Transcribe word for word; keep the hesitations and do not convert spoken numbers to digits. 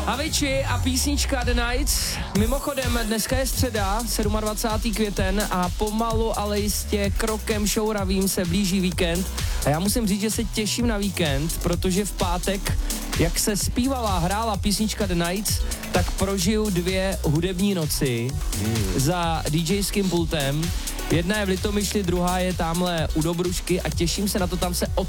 Avicii a písnička The Nights. Mimochodem, dneska je středa, dvacátého sedmého květen a pomalu, ale jistě krokem šouravým se blíží víkend. A já musím říct, že se těším na víkend, protože v pátek, jak se zpívala, hrála písnička The Nights, tak prožiju dvě hudební noci za DJským pultem. Jedna je v Litomyšli, druhá je tamhle u Dobrušky a těším se na to tam se od